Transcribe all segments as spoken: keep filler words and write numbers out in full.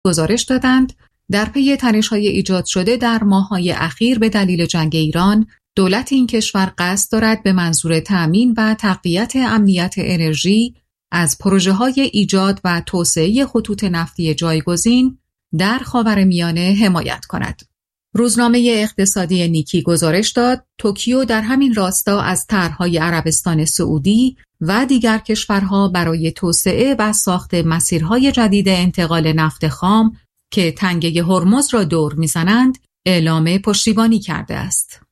گزارش دادند در پی تنش‌های ایجاد شده در ماه‌های اخیر به دلیل جنگ ایران، دولت این کشور قصد دارد به منظور تأمین و تقویت امنیت انرژی از پروژه‌های ایجاد و توسعه خطوط نفتی جایگزین در خاورمیانه حمایت کند. روزنامه اقتصادی نیکی گزارش داد توکیو در همین راستا از طرح‌های عربستان سعودی و دیگر کشورها برای توسعه و ساخت مسیرهای جدید انتقال نفت خام که تنگه هرمز را دور می‌زنند اعلام پشتیبانی کرده است.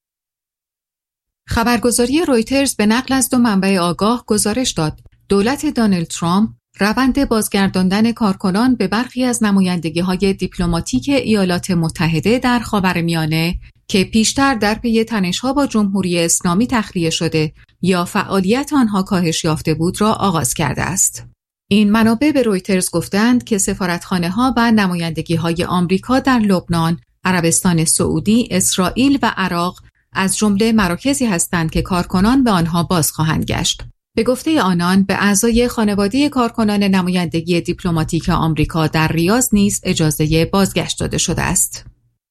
خبرگزاری رویترز به نقل از دو منبع آگاه گزارش داد دولت دونالد ترامپ روند بازگرداندن کارکنان به برخی از نمایندگی‌های دیپلماتیک ایالات متحده در خاورمیانه که پیشتر در پی تنش‌ها با جمهوری اسلامی تخلیه شده یا فعالیت آنها کاهش یافته بود را آغاز کرده است. این منابع به رویترز گفتند که سفارتخانه‌ها و نمایندگی‌های آمریکا در لبنان، عربستان سعودی، اسرائیل و عراق از جمله مراکزی هستند که کارکنان به آنها باز خواهند گشت. به گفته آنان به اعضای خانواده کارکنان نمایندگی دیپلماتیک آمریکا در ریاض نیز اجازه بازگشت داده شده است.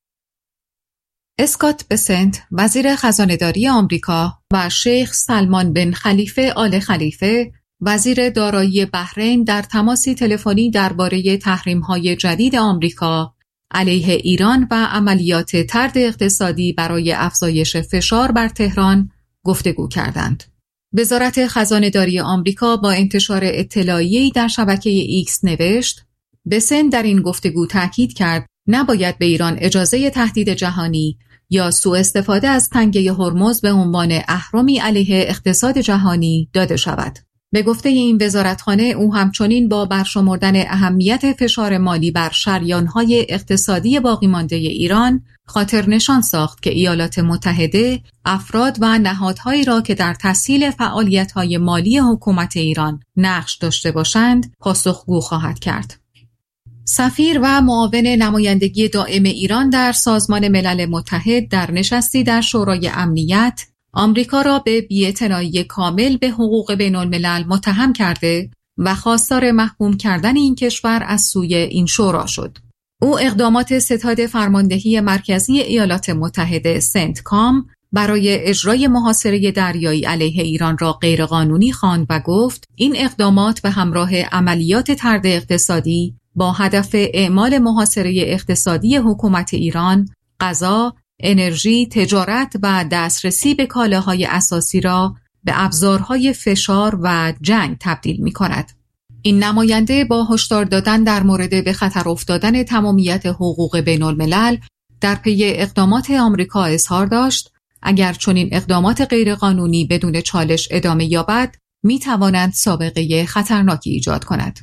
اسکات بسنت، وزیر خزانه‌داری آمریکا و شیخ سلمان بن خلیفه آل خلیفه، وزیر دارایی بحرین در تماسی تلفنی درباره تحریم‌های جدید آمریکا علیه ایران و عملیات طرد اقتصادی برای افزایش فشار بر تهران گفتگو کردند. وزارت خزانه‌داری آمریکا با انتشار اطلاعیه‌ای در شبکه ایکس نوشت: بسن در این گفتگو تاکید کرد نباید به ایران اجازه تهدید جهانی یا سوء استفاده از تنگه هرمز به عنوان اهرمی علیه اقتصاد جهانی داده شود. به گفته این وزارتخانه او همچنین با برشمردن اهمیت فشار مالی بر شریان‌های اقتصادی باقی مانده ایران خاطر نشان ساخت که ایالات متحده افراد و نهادهایی را که در تسهیل فعالیت‌های مالی حکومت ایران نقش داشته باشند پاسخگو خواهد کرد. سفیر و معاون نمایندگی دائم ایران در سازمان ملل متحد در نشستی در شورای امنیت آمریکا را به بی‌اعتنایی کامل به حقوق بین‌الملل متهم کرده و خواستار محکوم کردن این کشور از سوی این شورا شد. او اقدامات ستاد فرماندهی مرکزی ایالات متحده سنتکام برای اجرای محاصره دریایی علیه ایران را غیرقانونی خواند و گفت این اقدامات به همراه عملیات طرد اقتصادی با هدف اعمال محاصره اقتصادی حکومت ایران، غذا، انرژی، تجارت و دسترسی به کالاهای اساسی را به ابزارهای فشار و جنگ تبدیل می کند. این نماینده با هشدار دادن در مورد به خطر افتادن تمامیت حقوق بین الملل در پی اقدامات آمریکا اظهار داشت اگر چنین اقدامات غیرقانونی بدون چالش ادامه یابد می توانند سابقه خطرناکی ایجاد کند.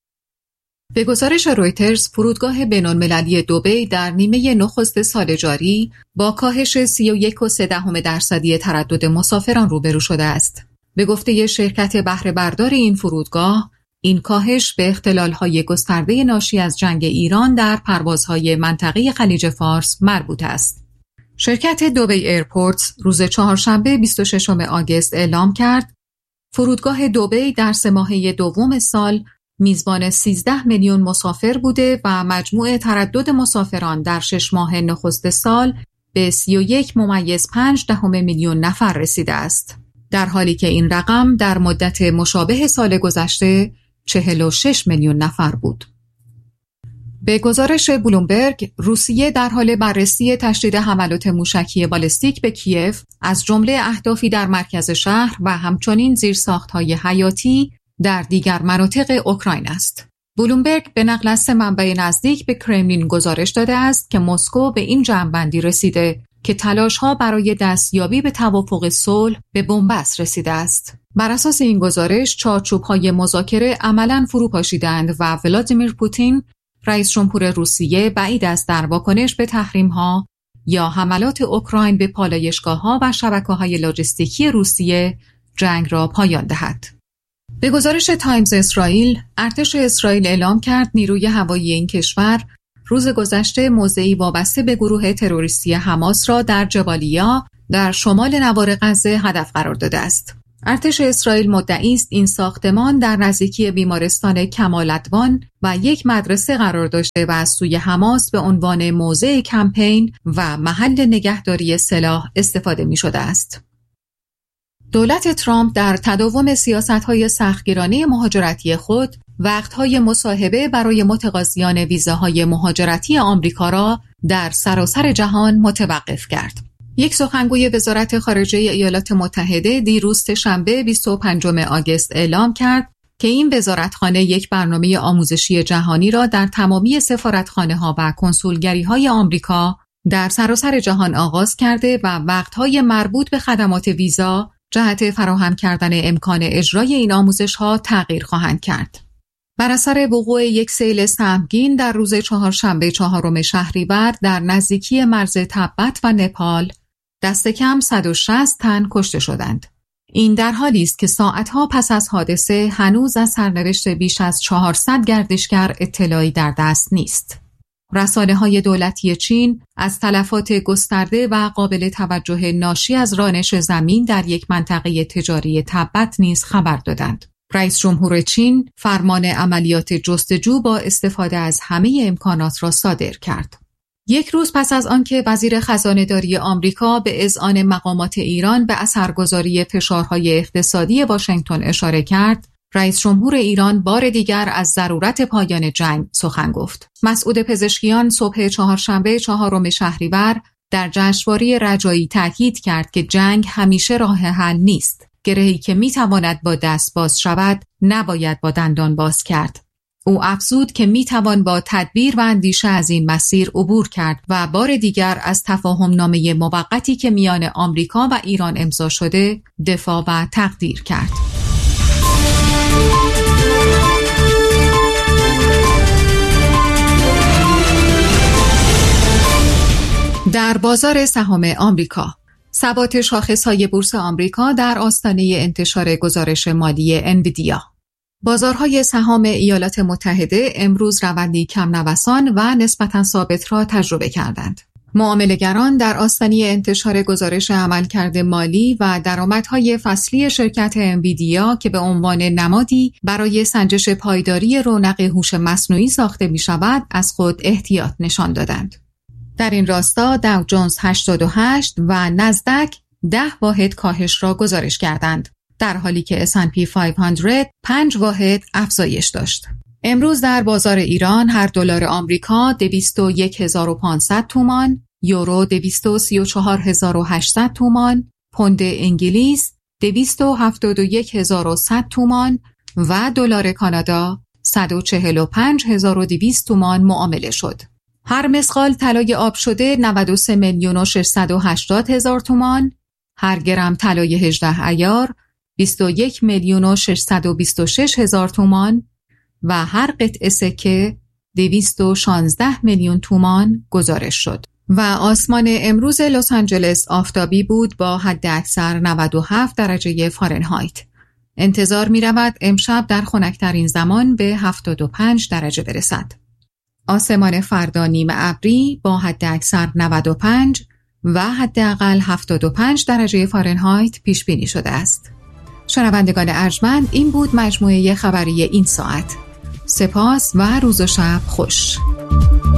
به گزارش رویترز، فرودگاه بین‌المللی دبی در نیمه نخست سال جاری با کاهش سی و یک و سه دهم درصدی تردد مسافران روبرو شده است. به گفته شرکت بهره بردار این فرودگاه، این کاهش به اختلال‌های گسترده ناشی از جنگ ایران در پروازهای منطقه خلیج فارس مربوط است. شرکت دبی ایرپورتس روز چهارشنبه بیست و ششم آگوست اعلام کرد فرودگاه دبی در سه ماهه دوم سال میزبان سیزده میلیون مسافر بوده و مجموع تردد مسافران در شش ماه نخست سال به سی و یک ممیز پنج دهم میلیون نفر رسیده است. در حالی که این رقم در مدت مشابه سال گذشته چهل و شش میلیون نفر بود. به گزارش بلومبرگ، روسیه در حال بررسی تشدید حملات موشکی بالستیک به کیف از جمله اهدافی در مرکز شهر و همچنین زیرساخت‌های حیاتی در دیگر مناطق اوکراین است. بلومبرگ به نقل از سه منبع نزدیک به کرملین گزارش داده است که مسکو به این جمع‌بندی رسیده که تلاش‌ها برای دستیابی به توافق صلح به بنبست رسیده است. بر اساس این گزارش، چارچوب‌های مذاکره عملاً فرو پاشیدند و ولادیمیر پوتین، رئیس جمهور روسیه، بعید است در واکنش به تحریم‌ها یا حملات اوکراین به پالایشگاه‌ها و شبکه‌های لاجستیکی روسیه جنگ را پایان دهد. به گزارش تایمز اسرائیل، ارتش اسرائیل اعلام کرد نیروی هوایی این کشور روز گذشته موضعی وابسته به گروه تروریستی حماس را در جبالیا در شمال نوار غزه هدف قرار داده است. ارتش اسرائیل مدعی است این ساختمان در نزدیکی بیمارستان کمال ادوان و یک مدرسه قرار داشته و از سوی حماس به عنوان موضع کمپین و محل نگهداری سلاح استفاده می شده است. دولت ترامپ در تداوم سیاست‌های سختگیرانه مهاجرتی خود وقت‌های مصاحبه برای متقاضیان ویزاهای مهاجرتی آمریکا را در سراسر جهان متوقف کرد. یک سخنگوی وزارت خارجه ایالات متحده دیروز شنبه بیست و پنجم آگوست اعلام کرد که این وزارتخانه یک برنامه آموزشی جهانی را در تمامی سفارتخانه‌ها و کنسولگری‌های آمریکا در سراسر جهان آغاز کرده و وقت‌های مربوط به خدمات ویزا جهت فراهم کردن امکان اجرای این آموزش‌ها تغییر خواهند کرد. بر اثر وقوع یک سیل سهمگین در روز چهارشنبه چهارم شهریور در نزدیکی مرز تبت و نپال، دست کم صد و شصت تن کشته شدند. این در حالی است که ساعتها پس از حادثه هنوز از سرنوشت بیش از چهارصد گردشگر اطلاعی در دست نیست. رسانه‌های دولتی چین از تلفات گسترده و قابل توجه ناشی از رانش زمین در یک منطقه تجاری تبت نیز خبر دادند. رئیس جمهور چین فرمان عملیات جستجو با استفاده از همه امکانات را صادر کرد. یک روز پس از آنکه وزیر خزانه‌داری آمریکا به اذعان مقامات ایران به اثرگذاری فشارهای اقتصادی واشنگتن اشاره کرد، رئیس جمهور ایران بار دیگر از ضرورت پایان جنگ سخن گفت. مسعود پزشکیان صبح چهارشنبه چهارم شهریور در جشنواره رجایی تاکید کرد که جنگ همیشه راه حل نیست. گرهی که میتواند با دست باز شود، نباید با دندان باز کرد. او افزود که میتوان با تدبیر و اندیشه از این مسیر عبور کرد و بار دیگر از تفاهم نامه موقتی که میان آمریکا و ایران امضا شده دفاع و تقدیر کرد. در بازار سهام آمریکا، ثبات شاخص‌های بورس آمریکا در آستانه انتشار گزارش مالی انویدیا. بازارهای سهام ایالات متحده امروز روندی کم نوسان و نسبتاً ثابت را تجربه کردند. معامله‌گران در آستانه انتشار گزارش عملکرد مالی و درآمدهای فصلی شرکت انویدیا که به عنوان نمادی برای سنجش پایداری رونق هوش مصنوعی ساخته می‌شود، از خود احتیاط نشان دادند. در این راستا داو جونز هشتاد و هشت و نزدک ده واحد کاهش را گزارش کردند، در حالی که اس اند پی پانصد پنج واحد افزایش داشت. امروز در بازار ایران هر دلار آمریکا دویست و یک هزار و پانصد تومان، یورو دویست و سی و چهار هزار و هشتصد تومان، پوند انگلیس دویست و هفتاد و یک هزار و صد تومان و دلار کانادا صد و چهل و پنج هزار و دویست تومان معامله شد. هر مسقال طلای آب شده نود و سه میلیون و ششصد و هشتاد هزار تومان، هر گرم طلای هجده عیار بیست و یک میلیون و ششصد و بیست و شش هزار تومان و هر قطعه سکه دویست و شانزده میلیون تومان گزارش شد. و آسمان امروز لس آنجلس آفتابی بود با حد اکثر نود و هفت درجه فارنهایت. انتظار می رود امشب در خنک‌ترین زمان به هفتاد و پنج درجه برسد. آسمان فردا نیمه ابری با حد اکثر نود و پنج و حداقل هفتاد و پنج درجه فارنهایت پیش بینی شده است. شنوندگان ارجمند، این بود مجموعه خبری این ساعت. سپاس و روز و شب خوش.